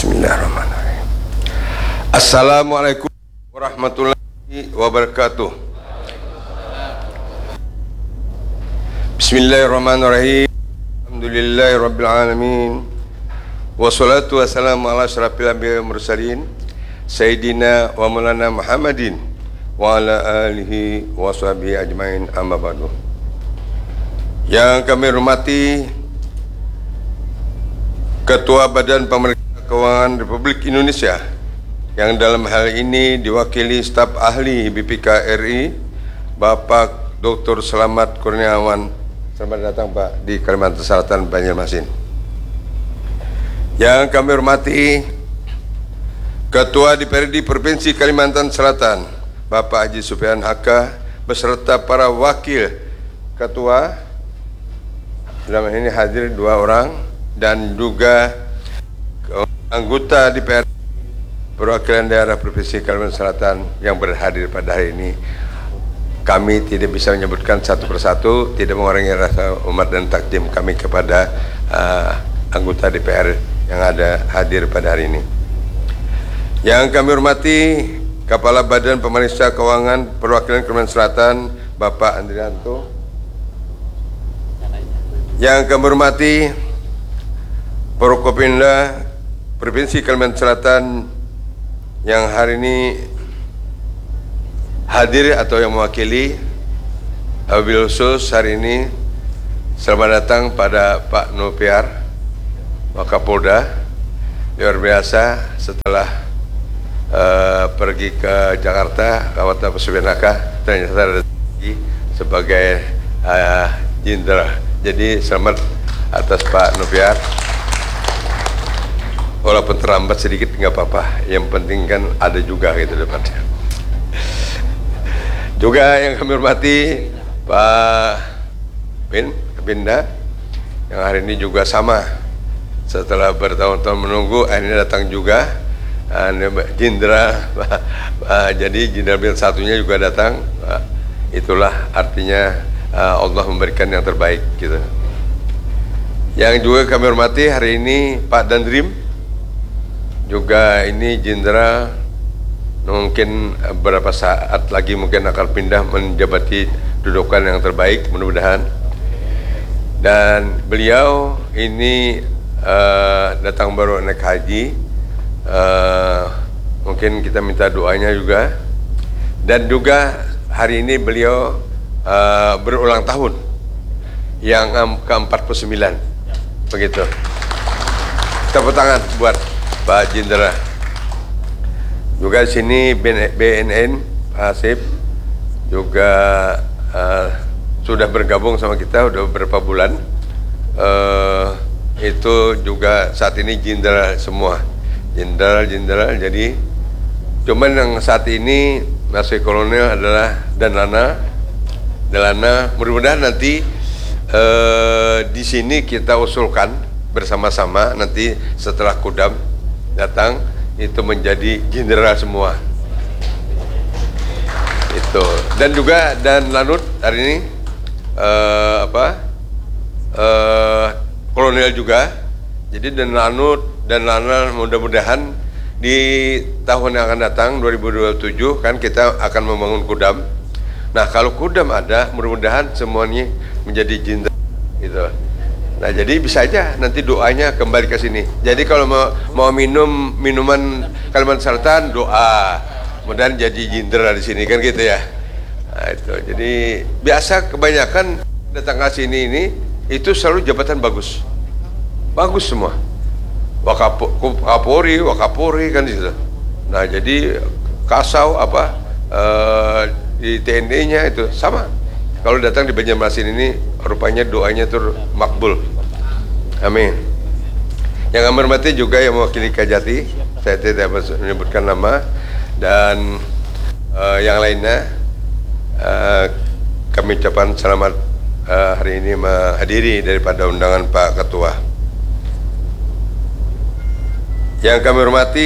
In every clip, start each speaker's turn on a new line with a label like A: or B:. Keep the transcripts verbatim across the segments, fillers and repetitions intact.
A: Bismillahirrahmanirrahim. Assalamualaikum warahmatullahi wabarakatuh. Bismillahirrahmanirrahim. Alhamdulillahirabbil alamin. Wassalatu wassalamu ala asyrafil anbiya'i wal mursalin Sayyidina wa maulana Muhammadin wa ala alihi wa sahbihi ajmain, amma ba'du. Yang kami hormati Ketua Badan Pemeriksa Keuangan Republik Indonesia, yang dalam hal ini diwakili staf ahli B P K R I, Bapak Doktor Selamat Kurniawan. Selamat datang Pak di Kalimantan Selatan, Banjarmasin. Yang kami hormati Ketua D P R D Provinsi Kalimantan Selatan, Bapak Haji Sufyan Haka, beserta para wakil ketua, dalam ini hadir dua orang, dan juga anggota D P R D perwakilan daerah Provinsi Kalimantan Selatan yang berhadir pada hari ini. Kami tidak bisa menyebutkan satu persatu, tidak mengurangi rasa hormat dan takdim kami kepada uh, anggota D P R yang ada hadir pada hari ini. Yang kami hormati Kepala Badan Pemeriksa Keuangan Perwakilan Kalimantan Selatan, Bapak Andrianto. Yang kami hormati Forkopimda Provinsi Kalimantan Selatan yang hari ini hadir atau yang mewakili. Wabil khusus hari ini selamat datang pada Pak Nopiar, Wakapolda. Luar biasa setelah uh, pergi ke Jakarta, Kabupaten Pesubenaka, ternyata lagi sebagai uh, jenderal. Jadi selamat atas Pak Nopiar. Walaupun terlambat sedikit nggak apa-apa, yang penting kan ada juga gitu depannya. Juga yang kami hormati Pak Bin Kapinda, yang hari ini juga sama, setelah bertahun-tahun menunggu akhirnya datang juga. Jenderal, jadi jenderal bintang satunya juga datang. Itulah artinya Allah memberikan yang terbaik gitu. Yang juga kami hormati hari ini Pak Dandrim, juga ini jenderal, mungkin beberapa saat lagi mungkin akan pindah menjabati dudukan yang terbaik mudah-mudahan. Dan beliau ini uh, datang baru naik haji, uh, mungkin kita minta doanya juga. Dan juga hari ini beliau uh, berulang tahun yang ke empat puluh sembilan, begitu. Tepuk tangan buat Pak Jenderal. Juga di sini B N N Pak Asif juga uh, sudah bergabung sama kita udah beberapa bulan. Uh, itu juga saat ini jenderal semua, jenderal jenderal. Jadi cuman yang saat ini masih kolonel adalah Danlana, Danlana. Mudah-mudahan nanti uh, di sini kita usulkan bersama-sama nanti setelah Kodam datang itu menjadi jenderal semua itu. Dan juga dan Lanut hari ini uh, apa uh, kolonel juga. Jadi dan Lanut dan Lana mudah-mudahan di tahun yang akan datang dua ribu dua puluh tujuh kan kita akan membangun Kodam. Nah kalau Kodam ada, mudah-mudahan semuanya menjadi jenderal gitu. Nah jadi bisa aja nanti doanya kembali ke sini. Jadi kalau mau, mau minum minuman Kalimantan Selatan, doa mudah-mudahan jadi jenderal di sini kan gitu ya. Nah, itu jadi biasa kebanyakan datang ke sini ini itu selalu jabatan bagus, bagus semua. Wakapori, Wakapori kan gitu. Nah jadi Kasau apa uh, di T N I-nya itu sama. Kalau datang di Banjarmasin ini rupanya doanya tuh makbul. Amin. Yang kami hormati juga yang mewakili Kajati, saya tidak menyebutkan nama, dan uh, yang lainnya uh, kami ucapkan selamat uh, hari ini menghadiri daripada undangan Pak Ketua. Yang kami hormati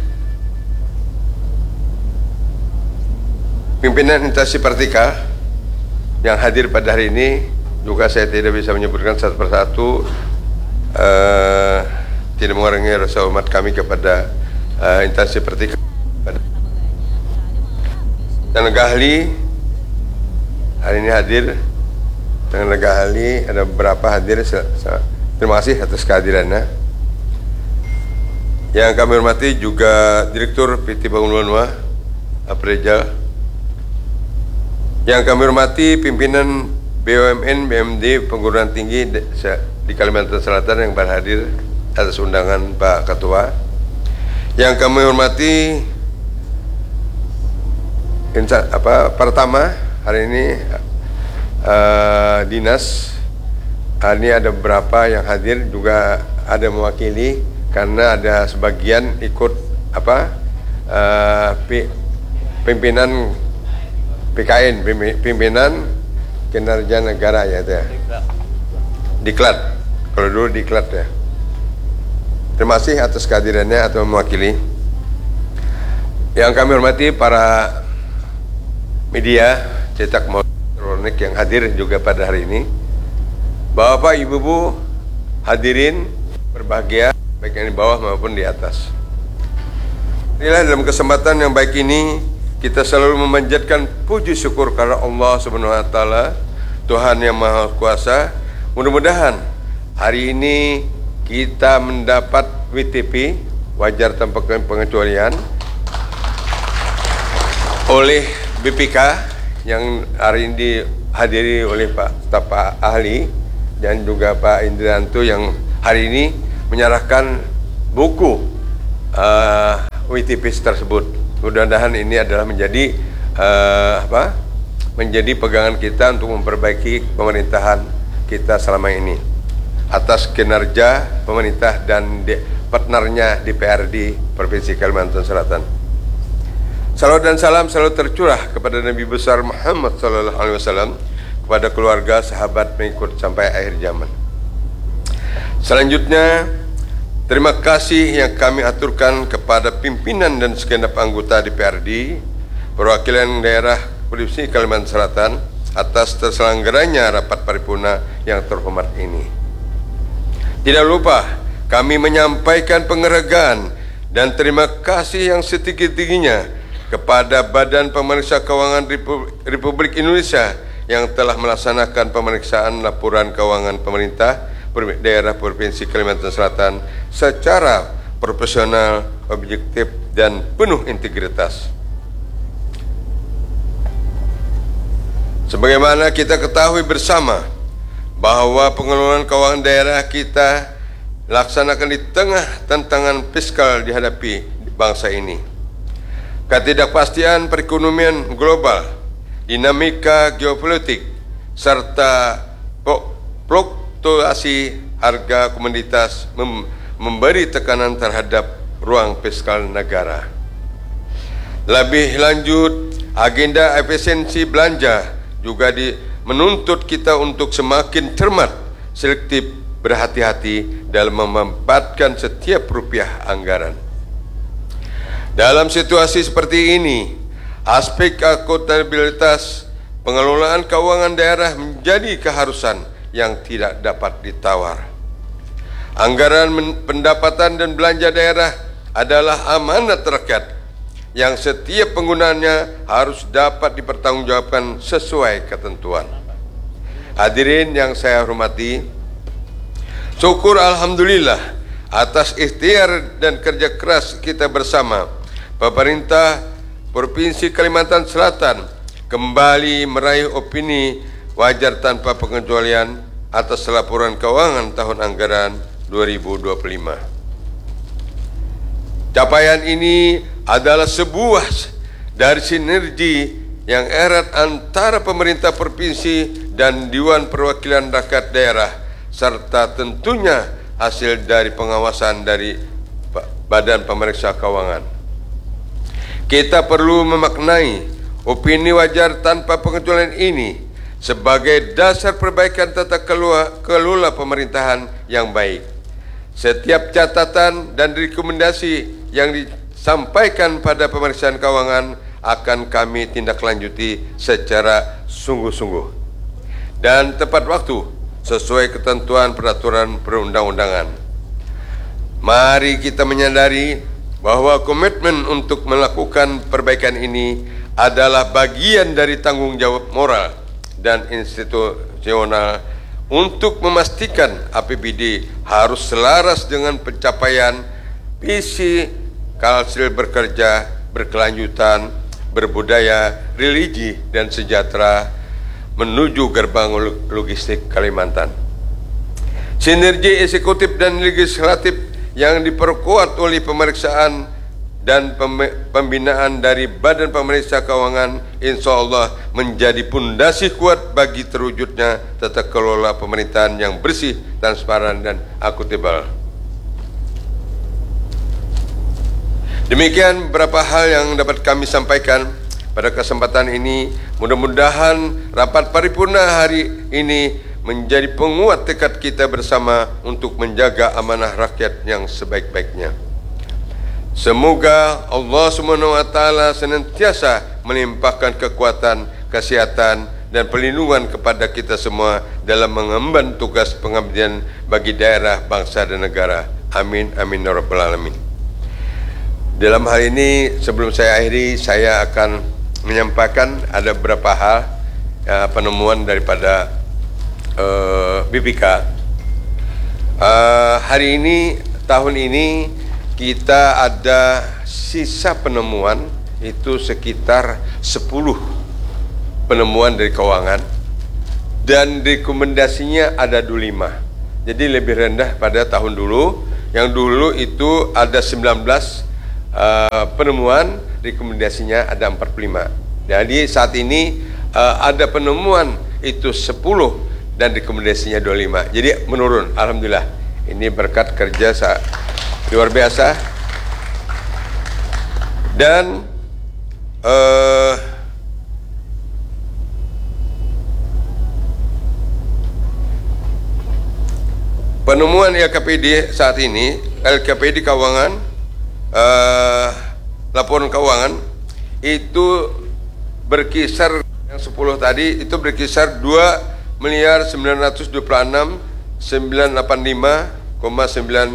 A: pimpinan instansi vertikal yang hadir pada hari ini, juga saya tidak bisa menyebutkan satu persatu. Uh, tidak mengurangi rasa hormat kami kepada uh, instansi seperti dan tenaga ahli hari ini hadir. Tenaga ahli ada beberapa hadir. Terima kasih atas kehadirannya. Yang kami hormati juga Direktur P T Bangun Wanua Aprejal. Yang kami hormati pimpinan B U M N, B M D, perguruan tinggi di Kalimantan Selatan yang berhadir atas undangan Pak Ketua. Yang kami hormati insan, apa, pertama hari ini uh, dinas, ini ada beberapa yang hadir juga ada mewakili karena ada sebagian ikut apa uh, pimpinan P K N, pimpinan kinerja negara ya itu ya. Diklat, kalau dulu diklat ya. Terima kasih atas kehadirannya atau mewakili. Yang kami hormati para media cetak maupun elektronik yang hadir juga pada hari ini. Bapak, Ibu-ibu, hadirin berbahagia baik yang di bawah maupun di atas. Inilah dalam kesempatan yang baik ini kita selalu memanjatkan puji syukur karena Allah Subhanahu wa taala, Tuhan yang Maha Kuasa. Mudah-mudahan hari ini kita mendapat W T P, wajar tanpa pengecualian, oleh B P K yang hari ini dihadiri oleh Pak staf ahli dan juga Pak Indrianto yang hari ini menyerahkan buku uh, W T P tersebut. Mudah-mudahan ini adalah menjadi uh, apa? menjadi pegangan kita untuk memperbaiki pemerintahan kita selama ini atas kinerja pemerintah dan partnernya D P R D Provinsi Kalimantan Selatan. Salawat dan salam selalu tercurah kepada Nabi besar Muhammad Sallallahu Alaihi Wasallam, kepada keluarga, sahabat, pengikut sampai akhir zaman. Selanjutnya, terima kasih yang kami aturkan kepada pimpinan dan segenap anggota D P R D perwakilan daerah Provinsi Kalimantan Selatan atas terselenggaranya rapat paripurna yang terhormat ini. Tidak lupa kami menyampaikan penghargaan dan terima kasih yang setinggi-tingginya kepada Badan Pemeriksa Keuangan Republik Indonesia yang telah melaksanakan pemeriksaan laporan keuangan pemerintah daerah Provinsi Kalimantan Selatan secara profesional, objektif, dan penuh integritas. Sebagaimana kita ketahui bersama bahwa pengelolaan keuangan daerah kita laksanakan di tengah tantangan fiskal dihadapi bangsa ini. Ketidakpastian perekonomian global, dinamika geopolitik, serta fluktuasi harga komoditas mem memberi tekanan terhadap ruang fiskal negara. Lebih lanjut, agenda efisiensi belanja juga di, menuntut kita untuk semakin cermat, selektif, berhati-hati dalam memanfaatkan setiap rupiah anggaran. Dalam situasi seperti ini, aspek akuntabilitas pengelolaan keuangan daerah menjadi keharusan yang tidak dapat ditawar. Anggaran pendapatan dan belanja daerah adalah amanat rakyat yang setiap penggunaannya harus dapat dipertanggungjawabkan sesuai ketentuan. Hadirin yang saya hormati, syukur alhamdulillah atas ikhtiar dan kerja keras kita bersama, pemerintah Provinsi Kalimantan Selatan kembali meraih opini wajar tanpa pengecualian atas laporan keuangan tahun anggaran dua ribu dua puluh lima. Capaian ini adalah sebuah dari sinergi yang erat antara pemerintah provinsi dan Dewan Perwakilan Rakyat Daerah, serta tentunya hasil dari pengawasan dari Badan Pemeriksa Keuangan. Kita perlu memaknai opini wajar tanpa pengecualian ini sebagai dasar perbaikan tata kelola pemerintahan yang baik. Setiap catatan dan rekomendasi yang disampaikan pada pemeriksaan keuangan akan kami tindak lanjuti secara sungguh-sungguh dan tepat waktu sesuai ketentuan peraturan perundang-undangan. Mari kita menyadari bahwa komitmen untuk melakukan perbaikan ini adalah bagian dari tanggung jawab moral dan institusional untuk memastikan A P B D harus selaras dengan pencapaian visi Kalsil bekerja, berkelanjutan, berbudaya, religi, dan sejahtera menuju gerbang logistik Kalimantan. Sinergi eksekutif dan legislatif yang diperkuat oleh pemeriksaan dan pembinaan dari Badan Pemeriksa Keuangan insya Allah menjadi pondasi kuat bagi terwujudnya tata kelola pemerintahan yang bersih, transparan, dan akuntabel. Demikian beberapa hal yang dapat kami sampaikan pada kesempatan ini. Mudah-mudahan rapat paripurna hari ini menjadi penguat tekad kita bersama untuk menjaga amanah rakyat yang sebaik-baiknya. Semoga Allah Subhanahu wa taala senantiasa melimpahkan kekuatan, kesehatan, dan perlindungan kepada kita semua dalam mengemban tugas pengabdian bagi daerah, bangsa, dan negara. Amin, amin ya rabbal alamin. Dalam hal ini, sebelum saya akhiri, saya akan menyampaikan ada beberapa hal ya, penemuan daripada uh, B P K. Uh, hari ini, tahun ini kita ada sisa penemuan itu sekitar sepuluh penemuan dari keuangan, dan rekomendasinya ada dua puluh lima. Jadi lebih rendah pada tahun dulu. Yang dulu itu ada sembilan belas Uh, penemuan, rekomendasinya ada empat puluh lima. Jadi saat ini uh, ada penemuan itu sepuluh dan rekomendasinya dua puluh lima. Jadi menurun, alhamdulillah. Ini berkat kerja sa luar biasa. Dan uh, penemuan L K P D saat ini, L K P D keuangan, Uh, laporan keuangan itu berkisar, yang sepuluh tadi itu berkisar dua miliar sembilan ratus dua puluh enam sembilan ratus delapan puluh lima koma sembilan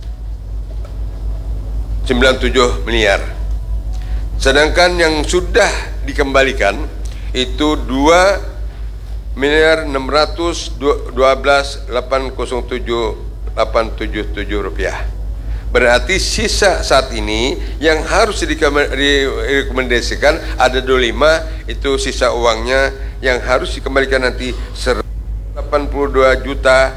A: sembilan tujuh miliar. Sedangkan yang sudah dikembalikan itu dua miliar enam ratus dua belas delapan nol tujuh delapan tujuh tujuh rupiah. Berarti sisa saat ini yang harus direkomendasikan ada dua puluh lima, itu sisa uangnya yang harus dikembalikan nanti seratus delapan puluh dua juta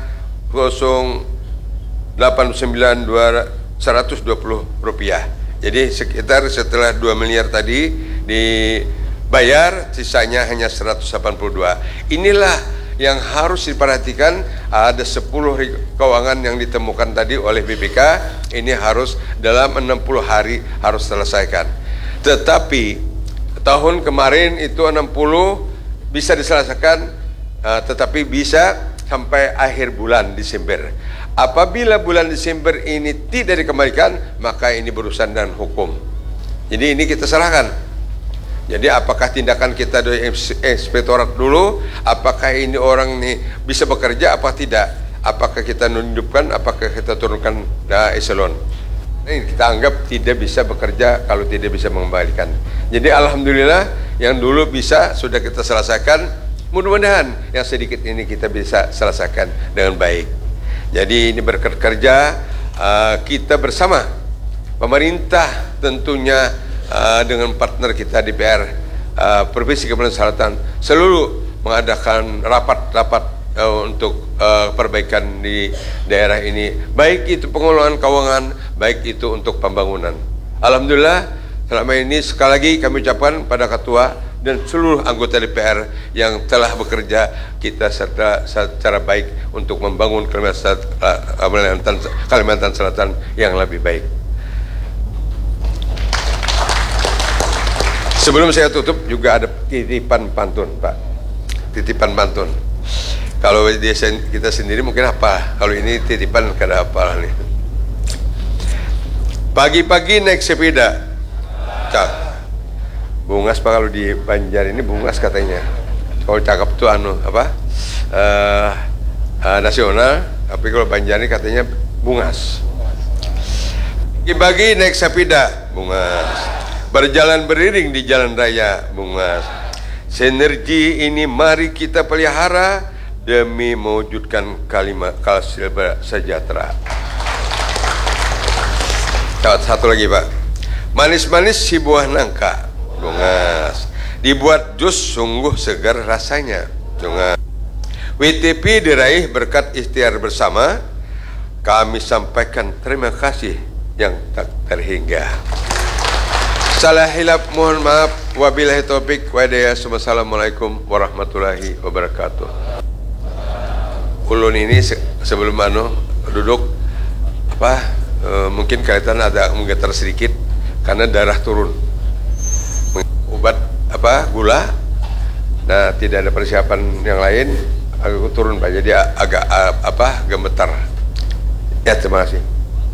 A: delapan puluh sembilan seratus dua puluh rupiah. Jadi sekitar setelah dua miliar tadi dibayar, sisanya hanya seratus delapan puluh dua. Inilah yang harus diperhatikan. Ada sepuluh keuangan yang ditemukan tadi oleh B P K, ini harus dalam enam puluh hari harus selesaikan. Tetapi tahun kemarin itu enam puluh bisa diselesaikan, uh, tetapi bisa sampai akhir bulan Desember. Apabila bulan Desember ini tidak dikembalikan, maka ini berurusan dengan hukum. Jadi ini kita serahkan. Jadi apakah tindakan kita dari inspektorat dulu, apakah ini orang ini bisa bekerja apa tidak, apakah kita nundukkan, apakah kita turunkan nah, eselon. Ini kita anggap tidak bisa bekerja kalau tidak bisa mengembalikan. Jadi alhamdulillah yang dulu bisa sudah kita selesaikan. Mudah-mudahan yang sedikit ini kita bisa selesaikan dengan baik. Jadi ini berkat kerja uh, kita bersama pemerintah tentunya, Uh, dengan partner kita D P R uh, Provinsi Kalimantan Selatan seluruh mengadakan rapat-rapat uh, untuk uh, perbaikan di daerah ini, baik itu pengelolaan keuangan, baik itu untuk pembangunan. Alhamdulillah selama ini sekali lagi kami ucapkan pada Ketua dan seluruh anggota D P R yang telah bekerja kita serta secara baik untuk membangun Kalimantan, uh, Kalimantan Selatan yang lebih baik. Sebelum saya tutup juga ada titipan pantun, Pak. Titipan pantun. Kalau dia kita sendiri mungkin apa? Kalau ini titipan kada apa nih. Pagi-pagi naik sepeda. Cak. Bungas Pak, kalau di Banjar ini bungas katanya. Kalau cakep tuh anu apa? Uh, uh, nasional, tapi kalau Banjar ini katanya bungas. Dibagi naik sepeda, Bungas. Berjalan beriring di jalan raya, Bungas. Sinergi ini mari kita pelihara demi mewujudkan kalimat kalsilba sejahtera. Satu lagi, Pak. Manis-manis si buah nangka, Bungas. Dibuat jus sungguh segar rasanya, Bungas. W T P diraih berkat ikhtiar bersama. Kami sampaikan terima kasih yang tak terhingga. Salah hilap mohon maaf. Wabillahi taufik wa hidayah. Wassalamualaikum warahmatullahi wabarakatuh. Ulun ini se sebelum anu duduk apa e, mungkin kelihatan ada menggetar sedikit karena darah turun. Obat apa gula. Nah, tidak ada persiapan yang lain. Agak turun Pak, jadi agak apa gemetar. Ya, terima kasih.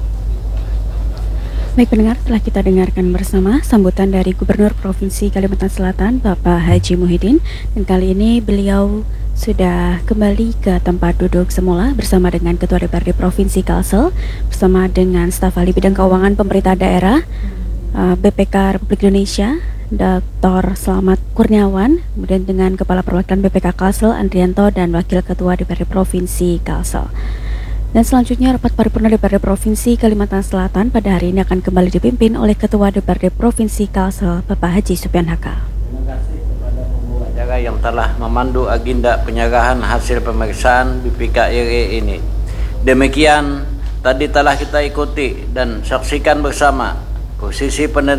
B: Baik pendengar, telah kita dengarkan bersama sambutan dari Gubernur Provinsi Kalimantan Selatan Bapak Haji Muhyiddin, dan kali ini beliau sudah kembali ke tempat duduk semula bersama dengan Ketua D P R D Provinsi Kalsel, bersama dengan staf ahli bidang keuangan pemerintah daerah B P K Republik Indonesia Doktor Selamat Kurniawan, kemudian dengan Kepala Perwakilan B P K Kalsel Andrianto dan Wakil Ketua D P R D Provinsi Kalsel. Dan selanjutnya rapat paripurna D P R D Provinsi Kalimantan Selatan pada hari ini akan kembali dipimpin oleh Ketua D P R D Provinsi Kalsel Bapak Haji Supian Haka.
C: Terima kasih kepada pembawa acara yang telah memandu agenda penyerahan hasil pemeriksaan B P K R E ini. Demikian tadi telah kita ikuti dan saksikan bersama posisi penelitian